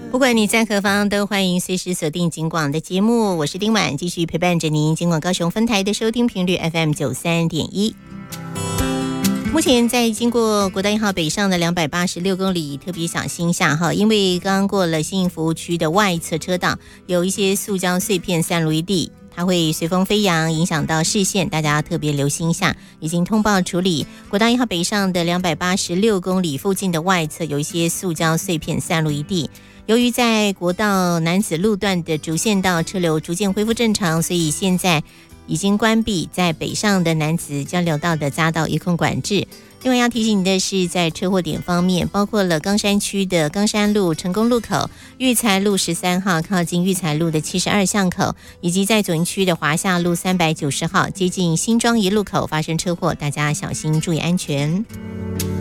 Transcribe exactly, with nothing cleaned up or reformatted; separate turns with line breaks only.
不管你在何方，都欢迎随时锁定警广的节目。我是丁婉，继续陪伴着您。警广高雄分台的收听频率 F M 九三点一。目前在经过国道一号北上的两百八十六公里，特别小心下哈，因为刚过了新营服务区的外侧车道，有一些塑胶碎片散落一地。它会随风飞扬，影响到视线，大家特别留心一下。已经通报处理。国道一号北上的两百八十六公里附近的外侧有一些塑胶碎片散落一地。由于在国道楠梓路段的主线道车流逐渐恢复正常，所以现在已经关闭在北上的楠梓交流道的匝道一控管制。另外要提醒你的是，在车祸点方面，包括了冈山区的冈山路成功路口、育才路十三号靠近育才路的七十二巷口，以及在左营区的华夏路三百九十号接近新庄一路口发生车祸，大家小心注意安全。